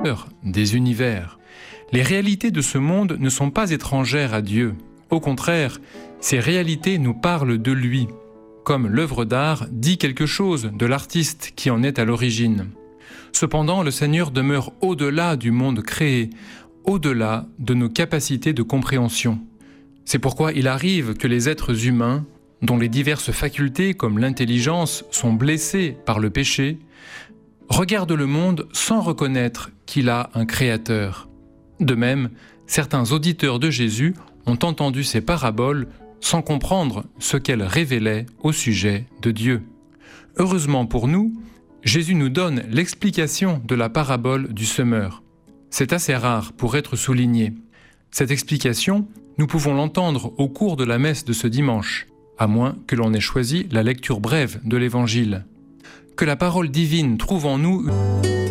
des univers. Les réalités de ce monde ne sont pas étrangères à Dieu. Au contraire, ces réalités nous parlent de lui, comme l'œuvre d'art dit quelque chose de l'artiste qui en est à l'origine. Cependant, le Seigneur demeure au-delà du monde créé, au-delà de nos capacités de compréhension. C'est pourquoi il arrive que les êtres humains, dont les diverses facultés comme l'intelligence sont blessées par le péché, regardent le monde sans reconnaître qu'il a un créateur. De même, certains auditeurs de Jésus ont entendu ces paraboles sans comprendre ce qu'elles révélaient au sujet de Dieu. Heureusement pour nous, Jésus nous donne l'explication de la parabole du semeur. C'est assez rare pour être souligné. Cette explication, nous pouvons l'entendre au cours de la messe de ce dimanche, à moins que l'on ait choisi la lecture brève de l'Évangile. Que la parole divine trouve en nous